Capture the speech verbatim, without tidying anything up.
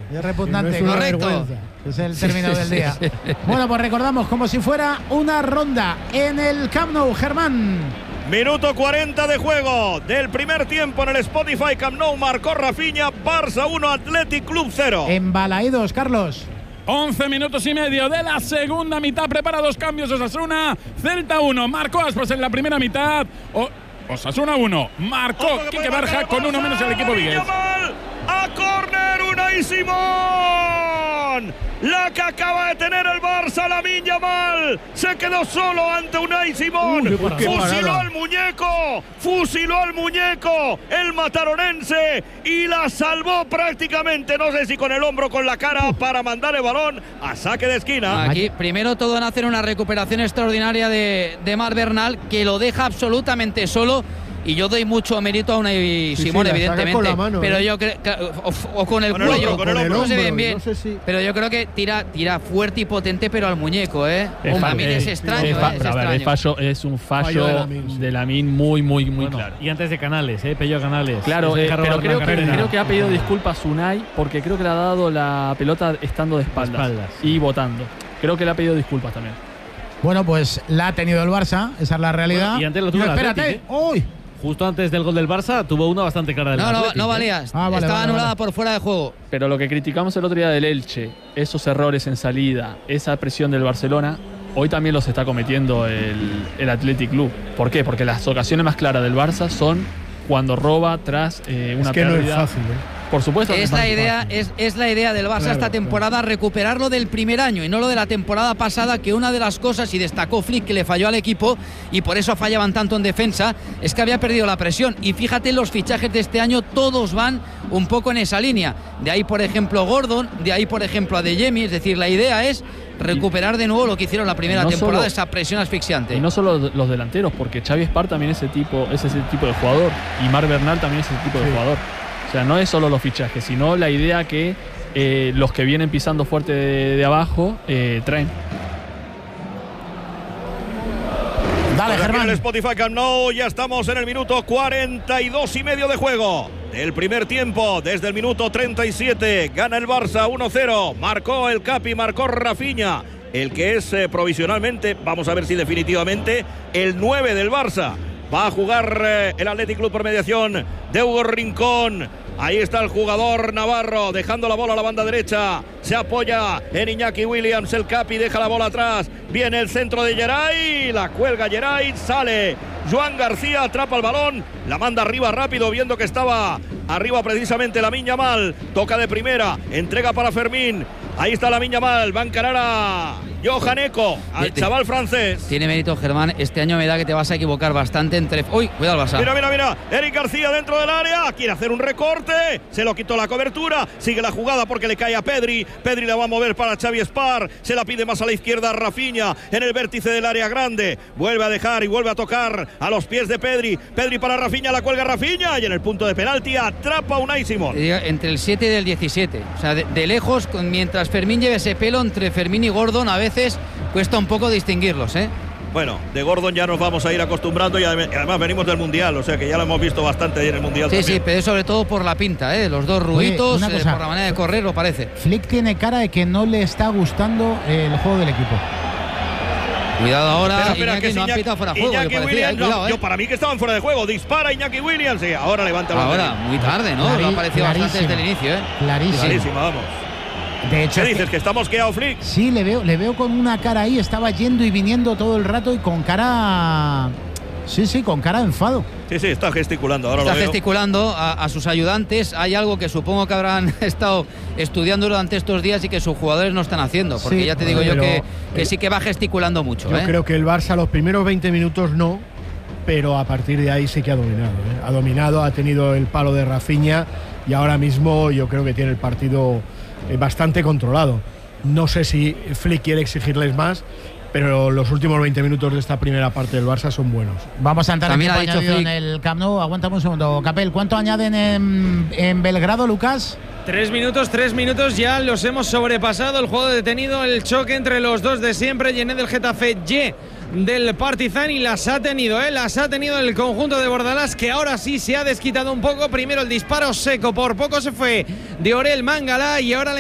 Es repugnante. Si no es correcto. Es el término Sí, del sí, día. sí. Bueno, pues recordamos como si fuera una ronda en el Camp Nou, Germán. Minuto cuarenta de juego del primer tiempo en el Spotify Camp Nou. Marcó Rafinha, Barça uno, Athletic Club cero. Embalaídos, Carlos. once minutos y medio de la segunda mitad. Prepara dos cambios Osasuna. Celta uno. Marcó Aspas en la primera mitad. O, Osasuna uno. Marcó Quique Barja con uno menos el equipo vigués. A córner, Unai Simón. La que acaba de tener el Barça, Lamine Yamal. Se quedó solo ante Unai Simón. Uy, qué fusiló parada. al muñeco. Fusiló al muñeco. El mataronense. Y la salvó prácticamente. No sé si con el hombro o con la cara para mandar el balón a saque de esquina. Aquí, primero todo en hacer una recuperación extraordinaria de, de Marc Bernal, que lo deja absolutamente solo. Y yo doy mucho mérito a Unai Sí, Simón, sí, la saca evidentemente. con la mano, pero ¿eh? yo creo. O, o con el Con el cuello. hombro, con el hombro. No se ven hombro, bien. no sé si- Pero yo creo que tira, tira fuerte y potente, pero al muñeco, ¿eh? Es Un fa- Lamine es eh, extraño, es ¿eh? fa- Es pero a ver, es, extraño. fallo- es un fallo, Fallo de Lamine, sí. de Lamine muy, muy, muy Bueno, claro. Y antes de Canales, ¿eh? Pello Canales. Claro, Se eh, encarga pero de creo la que, carrera. creo que ha pedido disculpas Unai porque creo que le ha dado la pelota estando de espaldas, espaldas. y botando. Creo que le ha pedido disculpas también. Bueno, pues la ha tenido el Barça, esa es la realidad. Bueno, y antes lo tuvo No, el espérate. Athletic, ¡Uy! Justo antes del gol del Barça tuvo una bastante clara del No, no, Athletic, no ¿eh? valía. Ah, vale, Estaba vale, anulada vale. por fuera de juego. Pero lo que criticamos el otro día del Elche, esos errores en salida, esa presión del Barcelona, hoy también los está cometiendo el, el Athletic Club. ¿Por qué? Porque las ocasiones más claras del Barça son cuando roba tras eh, una Es que no pérdida. es fácil, ¿eh? Por supuesto. Es no la fácil. idea, es, es la idea del Barça Claro, esta temporada, recuperarlo del primer año y no lo de la temporada pasada, que una de las cosas, y destacó Flick, que le falló al equipo y por eso fallaban tanto en defensa, es que había perdido la presión. Y fíjate, los fichajes de este año todos van un poco en esa línea. De ahí, por ejemplo, Gordon, de ahí, por ejemplo, Adeyemi. Es decir, la idea es recuperar de nuevo lo que hicieron la primera no temporada, solo- esa presión asfixiante. Y no solo los delanteros, porque Xavi Espar también es ese tipo, es ese tipo de jugador. Y Marc Bernal también es ese tipo de Sí. jugador. O sea, no es solo los fichajes, sino la idea que eh, los que vienen pisando fuerte de, de abajo eh, traen. Dale, Pues aquí en Germán. el Spotify Camp Nou ya estamos en el minuto cuarenta y dos y medio de juego del primer tiempo. Desde el minuto treinta y siete gana el Barça uno cero. Marcó el Capi, marcó Rafinha, el que es eh, provisionalmente, vamos a ver si definitivamente, el nueve del Barça. Va a jugar eh, el Athletic Club por mediación de Hugo Rincón. Ahí está el jugador navarro dejando la bola a la banda derecha. Se apoya en Iñaki Williams. El Capi deja la bola atrás. Viene el centro de Geray. La cuelga Geray. Sale Joan García. Atrapa el balón. La manda arriba rápido viendo que estaba arriba precisamente Lamine Yamal. Toca de primera. Entrega para Fermín. Ahí está Lamine Yamal. Va a encarar a Johan Eco, al Tiene- chaval francés. Tiene mérito, Germán. Este año me da que te vas a equivocar bastante entre... Uy, cuidado el Barça. Mira, mira, mira. Eric García dentro del área. Quiere hacer un recorte. Se lo quitó la cobertura. Sigue la jugada porque le cae a Pedri. Pedri la va a mover para Xavi Espar. Se la pide más a la izquierda a Rafinha. En el vértice del área grande. Vuelve a dejar y vuelve a tocar a los pies de Pedri. Pedri para Rafinha. La cuelga Rafinha. Y en el punto de penalti atrapa a Unai Simón. Te digo, entre el siete y el diecisiete. O sea, de, de lejos, con- mientras Fermín lleve ese pelo, entre Fermín y Gordon a veces cuesta un poco distinguirlos, ¿eh? Bueno, de Gordon ya nos vamos a ir acostumbrando y adem- y además venimos del Mundial. O sea que ya lo hemos visto bastante ahí en el Mundial Sí, también. sí, pero es sobre todo por la pinta, ¿eh? Los dos ruitos, una eh, cosa. por la manera de correr, lo parece. Flick tiene cara de que no le está gustando el juego del equipo. Cuidado ahora, Espera, espera, Iñaki que es no han Iñaki- pitado fuera de juego, Iñaki que parecía, Williams, eh, no, cuidado, ¿eh? yo para mí que estaban fuera de juego. Dispara Iñaki Williams. Sí, ahora levanta la Ahora, banderita. muy tarde, ¿no? Clarí- Lo ha parecido bastante clarísimo. desde el inicio, ¿eh? Clarísimo. Clarísima, vamos. De hecho, ¿Qué es que- dices? ¿Que está mosqueado Flick? sí, le veo, le veo con una cara ahí. Estaba yendo y viniendo todo el rato y con cara. Sí, sí, con cara de enfado. Sí, sí, está gesticulando. Ahora Está lo veo. gesticulando a, a sus ayudantes. Hay algo que supongo que habrán estado estudiando durante estos días y que sus jugadores no están haciendo. Porque Sí, ya te digo yo pero, que, que eh, sí que va gesticulando mucho, Yo ¿eh? creo que el Barça los primeros veinte minutos no, pero a partir de ahí sí que ha dominado. ¿eh? Ha dominado, ha tenido el palo de Rafinha y ahora mismo yo creo que tiene el partido eh, bastante controlado. No sé si Flick quiere exigirles más, pero los últimos veinte minutos de esta primera parte del Barça son buenos. Vamos a entrar en También tiempo ha dicho añadido en Flick- el Camp Nou. Aguántame un segundo, Capel. ¿Cuánto añaden en, en Belgrado, Lucas? Tres minutos, tres minutos ya los hemos sobrepasado. El juego detenido, el choque entre los dos de siempre. Llené del Getafe, Ye del Partizan y las ha tenido, ¿eh? Las ha tenido el conjunto de Bordalás, que ahora sí se ha desquitado un poco. Primero el disparo seco, por poco se fue de Orel Mangala y ahora la